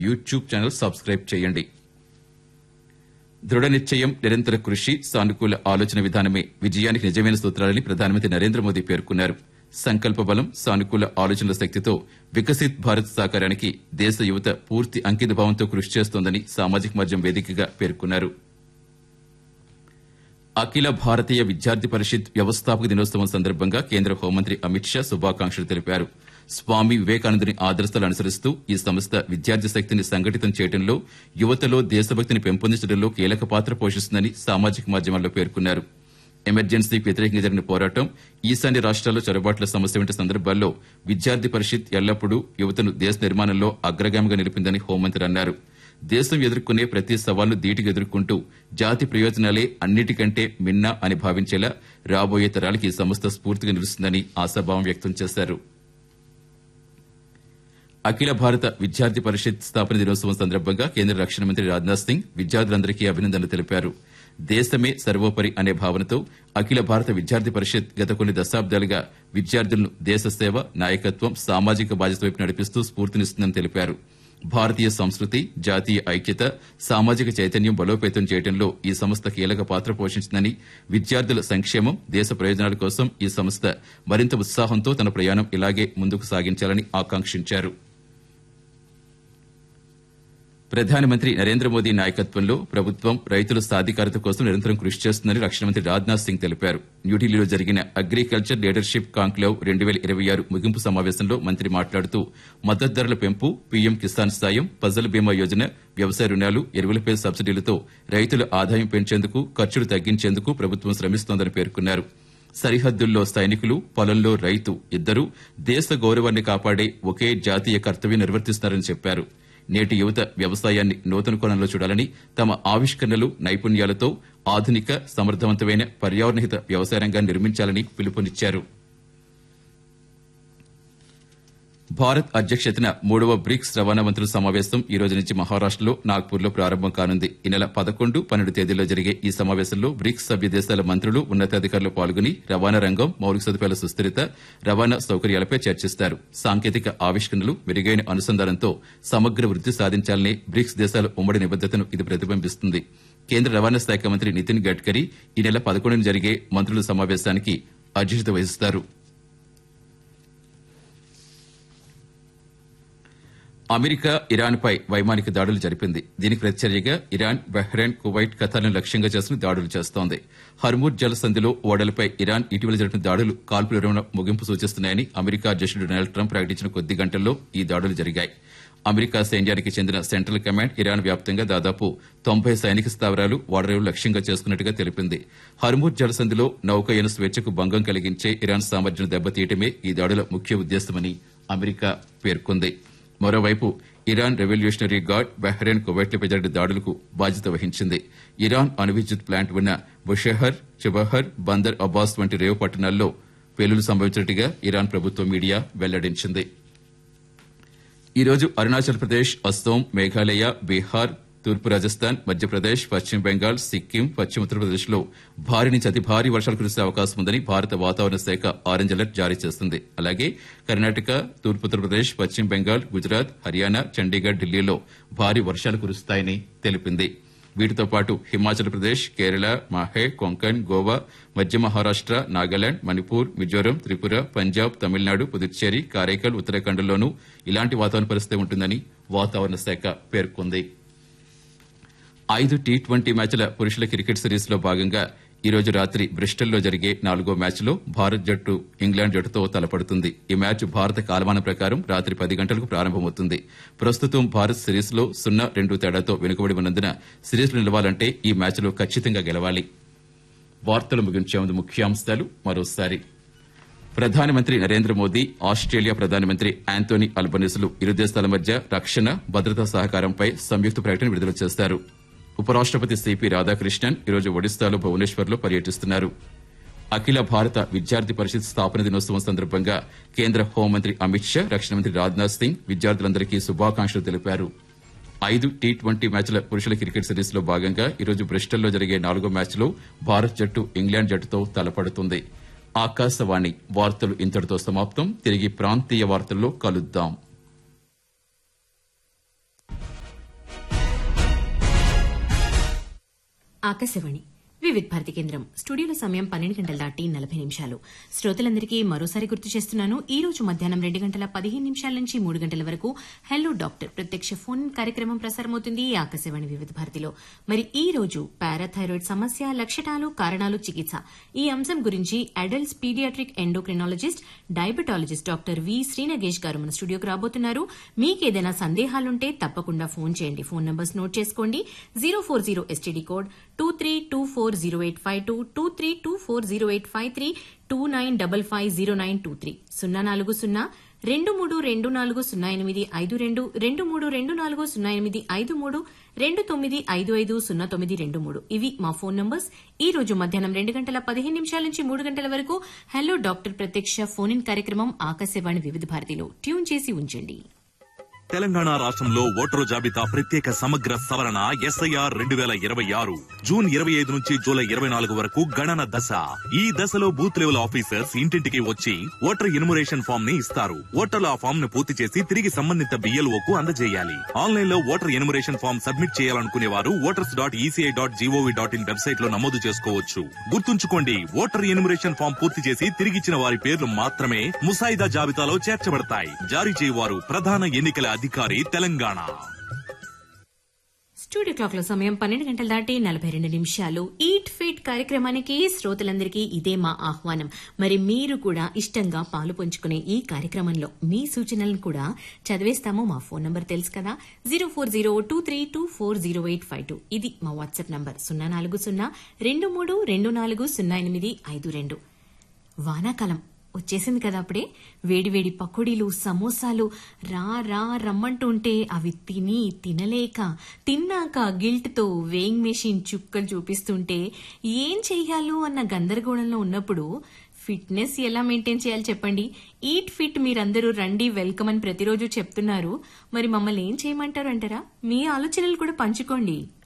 YouTube channel subscribe చేయండి. దృఢ నిశ్చయం, నిరంతర కృషి, సానుకూల ఆలోచన విధానమే విజయానికి నిజమైన సూత్రాలని ప్రధానమంత్రి నరేంద్ర మోదీ పేర్కొన్నారు. సంకల్ప బలం, సానుకూల ఆలోచనల శక్తితో వికసిత్ భారత్ సాకారానికి దేశ యువత పూర్తి అంకిత భావంతో కృషి చేస్తోందని సామాజిక మాధ్యమం వేదికగా పేర్కొన్నారు. అఖిల భారతీయ విద్యార్థి పరిషత్ వ్యవస్థాపక దినోత్సవం సందర్భంగా కేంద్ర హోంమంత్రి అమిత్ షా శుభాకాంక్షలు తెలిపారు. స్వామి వివేకానందుని ఆదర్శాలు అనుసరిస్తూ ఈ సంస్థ విద్యార్థి శక్తిని సంఘటితం చేయడంలో, యువతలో దేశభక్తిని పెంపొందించడంలో కీలక పాత్ర పోషిస్తుందని సామాజిక మాధ్యమాల్లో పేర్కొన్నారు. ఎమర్జెన్సీకి వ్యతిరేకంగా జరిగిన పోరాటం, ఈశాన్య రాష్ట్రాల్లో చొరబాట్ల సమస్య వంటి సందర్భాల్లో విద్యార్థి పరిషత్ ఎల్లప్పుడూ యువతను దేశ నిర్మాణంలో అగ్రగామిగా నిలిపిందని హోంమంత్రి అన్నారు. దేశం ఎదుర్కొనే ప్రతి సవాల్ను ధీటుగా ఎదుర్కొంటూ జాతి ప్రయోజనాలే అన్నిటికంటే మిన్న అని భావించేలా రాబోయే తరాలకి ఈ సంస్థ స్ఫూర్తిగా నిలుస్తుందని ఆశాభావం వ్యక్తం చేశారు. అఖిల భారత విద్యార్థి పరిషత్ స్థాపన దినోత్సవం సందర్భంగా కేంద్ర రక్షణ మంత్రి రాజ్నాథ్ సింగ్ విద్యార్థులందరికీ అభినందనలు తెలిపారు. దేశమే సర్వోపరి అనే భావనతో అఖిల భారత విద్యార్థి పరిషత్ గత కొన్ని దశాబ్దాలుగా విద్యార్థులను దేశ సేవ, నాయకత్వం, సామాజిక బాధ్యత వైపు నడిపిస్తూ స్ఫూర్తినిస్తుందని తెలిపారు. భారతీయ సంస్కృతి, జాతీయ ఐక్యత, సామాజిక చైతన్యం బలోపేతం చేయడంలో ఈ సంస్థ కీలక పాత్ర పోషించిందని, విద్యార్థుల సంక్షేమం, దేశ ప్రయోజనాల కోసం ఈ సంస్థ మరింత ఉత్సాహంతో తన ప్రయాణం ఇలాగే ముందుకు సాగించాలని ఆకాంక్షించారు. ప్రధానమంత్రి నరేంద్ర మోదీ నాయకత్వంలో ప్రభుత్వం రైతుల సాధికారత కోసం నిరంతరం కృషి చేస్తుందని రక్షణ మంత్రి రాజ్నాథ్ సింగ్ తెలిపారు. న్యూఢిల్లీలో జరిగిన అగ్రికల్చర్ లీడర్షిప్ కాంక్లేవ్ 2026 ముగింపు సమావేశంలో మంత్రి మాట్లాడుతూ మద్దతు ధరల పెంపు, పీఎం కిసాన్ సాయం, ఫసల్ బీమా యోజన, వ్యవసాయ రుణాలు, ఎరువులపై సబ్సిడీలతో రైతుల ఆదాయం పెంచేందుకు, ఖర్చులు తగ్గించేందుకు ప్రభుత్వం శ్రమిస్తోందని పేర్కొన్నారు. సరిహద్దుల్లో సైనికులు, పొలంలో రైతు ఇద్దరూ దేశ గౌరవాన్ని కాపాడే ఒకే జాతీయ కర్తవ్యం నిర్వర్తిస్తున్నారని చెప్పారు. నేటి యువత వ్యవసాయాన్ని నూతన కోణంలో చూడాలని, తమ ఆవిష్కరణలు, నైపుణ్యాలతో ఆధునిక, సమర్థవంతమైన, పర్యావరణహిత వ్యవసాయ రంగాన్ని నిర్మించాలని పిలుపునిచ్చారు. భారత్ అధ్యక్షతన 3వ బ్రిక్స్ రవాణా మంత్రుల సమావేశం ఈ రోజు నుంచి మహారాష్టలో నాగ్పూర్లో ప్రారంభం కానుంది. ఈ నెల 11, 12 తేదీల్లో జరిగే ఈ సమావేశంలో బ్రిక్స్ సభ్య దేశాల మంత్రులు, ఉన్నతాధికారులు పాల్గొని రవాణా రంగం, మౌలిక సదుపాయాల సుస్థిరత, రవాణా సౌకర్యాలపై చర్చిస్తారు. సాంకేతిక ఆవిష్కరణలు, మెరుగైన అనుసంధానంతో సమగ్ర వృద్ధి సాధించాలనే బ్రిక్స్ దేశాల ఉమ్మడి నిబద్దతను ఇది ప్రతిబింబిస్తుంది. కేంద్ర రవాణా శాఖ మంత్రి నితిన్ గడ్కరీ ఈ నెల 11న జరిగే మంత్రుల సమావేశానికి అధ్యక్షత వహిస్తారు. అమెరికా ఇరాన్పై వైమానిక దాడులు జరిపింది. దీనికి ప్రతిచర్యగా ఇరాన్, బహ్రెయిన్, కువైట్, ఖతార్ను లక్ష్యంగా చేసుకుని దాడులు చేస్తోంది. హర్ముజ్ జలసంధిలో ఓడలపై ఇరాన్ ఇటీవల జరిపిన దాడులు కాల్పుల విరమణ ముగింపు సూచిస్తున్నాయని అమెరికా అధ్యక్షుడు డొనాల్డ్ ట్రంప్ ప్రకటించిన కొద్ది గంటల్లో ఈ దాడులు జరిగాయి. అమెరికా సైన్యానికి చెందిన సెంట్రల్ కమాండ్ ఇరాన్ వ్యాప్తంగా దాదాపు 90 సైనిక స్థావరాలు, ఓడరేవులు లక్ష్యంగా చేసుకున్నట్టుగా తెలిపింది. హర్ముజ్ జలసంధిలో నౌకాయాన స్వేచ్ఛకు భంగం కలిగించే ఇరాన్ సామర్థ్యం దెబ్బతీయటమే ఈ దాడుల ముఖ్య ఉద్దేశమని అమెరికా పేర్కొంది. మరోవైపు ఇరాన్ రెవల్యూషనరీ గార్డ్ బహ్రెయిన్, కువైట్లపై జరిగిన దాడులకు బాధ్యత వహించింది. ఇరాన్ అణు విద్యుత్ ప్లాంట్ ఉన్న బుషెహర్, చబహర్, బందర్ అబ్బాస్ వంటి రేవు పట్టణాల్లో పేలుళ్లు సంభవించినట్టుగా ఇరాన్ ప్రభుత్వ మీడియా వెల్లడించింది. ఈ రోజు అరుణాచల్ ప్రదేశ్, అస్సోం, మేఘాలయ, బీహార్, తూర్పు రాజస్థాన్, మధ్యప్రదేశ్, పశ్చిమ బెంగాల్, సిక్కిం, పశ్చిమ ఉత్తరప్రదేశ్లో భారీ నుంచి అతి భారీ వర్షాలు కురిసే అవకాశం ఉందని భారత వాతావరణ శాఖ ఆరెంజ్ అలర్ట్ జారీ చేస్తుంది. అలాగే కర్ణాటక, తూర్పు ఉత్తరప్రదేశ్, పశ్చిమ బెంగాల్, గుజరాత్, హర్యానా, చండీగఢ్, ఢిల్లీలో భారీ వర్షాలు కురుస్తాయని తెలిపింది. వీటితో పాటు హిమాచల్ ప్రదేశ్, కేరళ, మాహే, కొంకణ్, గోవా, మధ్య మహారాష్ట, నాగాలాండ్, మణిపూర్, మిజోరం, త్రిపుర, పంజాబ్, తమిళనాడు, పుదుచ్చేరి, కారైకల్, ఉత్తరాఖండ్లోనూ ఇలాంటి వాతావరణ పరిస్థితి ఉంటుందని వాతావరణ శాఖ పేర్కొంది. 5 టీ20 మ్యాచ్ల పురుషుల క్రికెట్ సిరీస్లో భాగంగా ఈ రోజు రాత్రి బ్రిస్టల్లో జరిగే 4వ మ్యాచ్లో భారత్ జట్టు ఇంగ్లాండ్ జట్టుతో తలపడుతుంది. ఈ మ్యాచ్ భారత కాలమానం ప్రకారం రాత్రి 10 గంటలకు ప్రారంభమవుతుంది. ప్రస్తుతం భారత్ సిరీస్లో 0-2 తేడాతో వెనుకబడి ఉన్నందున సిరీస్లో నిలవాలంటే ఈ మ్యాచ్లో ఖచ్చితంగా గెలవాలి. వార్తలు ముగించే ముందు ముఖ్యాంశాలు మరోసారి. ప్రధానమంత్రి నరేంద్ర మోదీ, ఆస్ట్రేలియా ప్రధానమంత్రి యాంటోనీ అల్బనీస్లు ఇరు దేశాల మధ్య రక్షణ, భద్రతా సహకారంపై సంయుక్త ప్రకటన విడుదల చేశారు. ఉపరాష్టపతి సిపి రాధాకృష్ణన్ ఈరోజు ఒడిశాలో భువనేశ్వర్లో పర్యటిస్తున్నారు. అఖిల భారత విద్యార్థి పరిషత్ స్థాపన దినోత్సవం సందర్భంగా కేంద్ర హోంమంత్రి అమిత్ షా, రక్షణ మంత్రి రాజ్నాథ్ సింగ్ విద్యార్థులందరికీ శుభాకాంక్షలు తెలిపారు. 5 టీ20 మ్యాచ్ల పురుషుల క్రికెట్ సిరీస్లో భాగంగా ఈరోజు బ్రిస్టల్లో జరిగే 4వ మ్యాచ్లో భారత్ జట్టు ఇంగ్లాండ్ జట్టుతో తలపడుతుంది. ఆకాశవాణి వార్తలు ఇంతటితో సమాప్తం. తిరిగి ప్రాంతీయ వార్తల్లో కలుద్దాం. ఆకాశవాణి వివిధ భారతి కేంద్రం స్టూడియోలో సమయం 12 గంటల దాటి 40 నిమిషాలు. శ్రోతలందరికీ మరోసారి గుర్తు చేస్తున్నాను, ఈ రోజు మధ్యాహ్నం 2 గంటల 15 నిమిషాల నుంచి 3 గంటల వరకు హెల్లో డాక్టర్ ప్రత్యక్ష ఫోన్ కార్యక్రమం ప్రసారమవుతుంది ఈ ఆకాశవాణి వివిధ భారతిలో. మరి ఈ రోజు పారాథైరాయిడ్ సమస్య, లక్షణాలు, కారణాలు, చికిత్స ఈ అంశం గురించి adults paediatric endocrinologist, diabetologist doctor V Srinagesh గారు మన స్టూడియోకి రాబోతున్నారు. మీకేదైనా సందేహాలుంటే తప్పకుండా ఫోన్ చేయండి. ఫోన్ నంబర్స్ నోట్ చేసుకోండి. 040 ఎస్టీడీ కోడ్ 23240852, 23240853, 29550923, 040-23240852, 23240853, 29550923. ఇవి మా ఫోన్ నంబర్స్. ఈ రోజు మధ్యాహ్నం 2 గంటల 15 నిమిషాల నుంచి 3 గంటల వరకు హలో డాక్టర్ ప్రత్యక్ష ఫోన్ ఇన్ కార్యక్రమం ఆకాశవాణి వివిధ భారతిలో ట్యూన్ చేసి ఉంచండి. తెలంగాణ రాష్ట్రంలో ఓటరు జాబితా ప్రత్యేక సమగ్ర సవరణ ఎస్ఐఆర్ 2026 జూన్ 25 నుంచి జూలై 24 వరకు గణన దశ. ఈ దశలో బూత్ లెవెల్ ఆఫీసర్స్ ఇంటింటికి వచ్చి ఓటర్ ఎన్యుమరేషన్ ఫామ్ ని ఇస్తారు. ఓటర్లు ఆ ఫామ్ ను పూర్తి చేసి తిరిగి సంబంధిత BLOకు అందజేయాలి. ఆన్లైన్ లో ఓటర్ ఎన్యుమరేషన్ ఫామ్ సబ్మిట్ చేయాలనుకునే వారు voters.eci.gov.in వెబ్సైట్ లో నమోదు చేసుకోవచ్చు. గుర్తుంచుకోండి, ఓటర్ ఎన్యుమరేషన్ ఫామ్ పూర్తి చేసి తిరిగిచ్చిన వారి పేర్లు మాత్రమే ముసాయిదా జాబితాలో చేర్చబడతాయి. జారీ చేయవారు ప్రధాన ఎన్నికల అధికారి తెలంగాణ. స్టూడియో క్లాక్ లో సమయం 12 గంటల దాటి 42 నిమిషాలు. ఈట్ ఫిట్ కార్యక్రమానికి శ్రోతలందరికీ ఇదే మా ఆహ్వానం. మరి మీరు కూడా ఇష్టంగా పాలు పంచుకునే ఈ కార్యక్రమంలో మీ సూచనలను కూడా చదివేస్తాము. మా ఫోన్ నంబర్ తెలుసు కదా, 04023240852. ఇది మా వాట్సాప్ నంబర్. 040-23240852. వానాకాలం వచ్చేసింది కదా, అప్పుడే వేడివేడి పకోడీలు, సమోసాలు రా రా రమ్మంటూ ఉంటే అవి తినలేక తిన్నాక గిల్ట్తో వేయింగ్ మెషిన్ చుక్కలు చూపిస్తుంటే ఏం చెయ్యాలో అన్న గందరగోళంలో ఉన్నప్పుడు ఫిట్నెస్ ఎలా మెయింటైన్ చేయాలి చెప్పండి. ఈట్ ఫిట్ మీరందరూ రండి, వెల్కమ్ అని ప్రతిరోజు చెప్తున్నారు. మరి మమ్మల్ని ఏం చేయమంటారు అంటారా? మీ ఆలోచనలు కూడా పంచుకోండి.